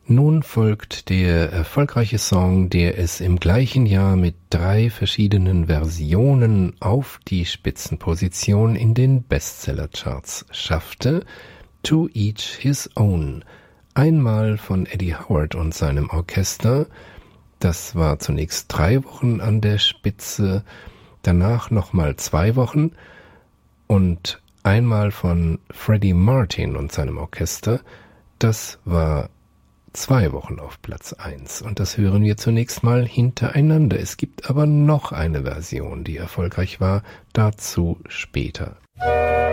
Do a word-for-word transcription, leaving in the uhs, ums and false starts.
Nun folgt der erfolgreiche Song, der es im gleichen Jahr mit drei verschiedenen Versionen auf die Spitzenposition in den Bestsellercharts schaffte, To Each His Own. Einmal von Eddie Howard und seinem Orchester. Das war zunächst drei Wochen an der Spitze, danach nochmal zwei Wochen und einmal von Freddie Martin und seinem Orchester. Das war zwei Wochen auf Platz eins und das hören wir zunächst mal hintereinander. Es gibt aber noch eine Version, die erfolgreich war, dazu später.